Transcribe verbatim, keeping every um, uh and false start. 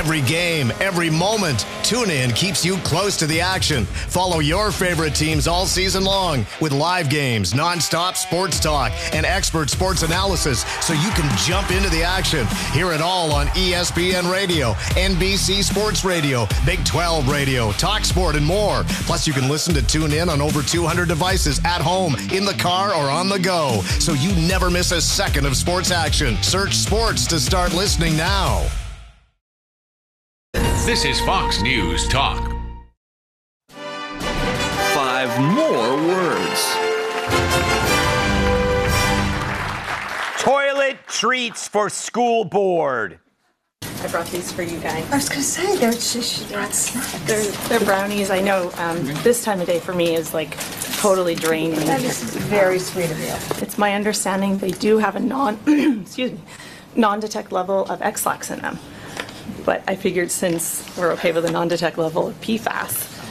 Every game, every moment, TuneIn keeps you close to the action. Follow your favorite teams all season long with live games, nonstop sports talk, and expert sports analysis so you can jump into the action. Hear it all on E S P N Radio, N B C Sports Radio, Big twelve Radio, Talk Sport, and more. Plus, you can listen to TuneIn on over two hundred devices at home, in the car, or on the go, so you never miss a second of sports action. Search sports to start listening now. This is Fox News Talk. Five more words. Toilet treats for school board. I brought these for you guys. I was going to say, they're just brought snacks. They're, they're brownies. I know um, this time of day for me is like totally draining. That is very sweet of you. It's my understanding they do have a non, excuse me, non-detect level of X-Lax in them. But I figured since we're okay with a non-detect level of P FAS,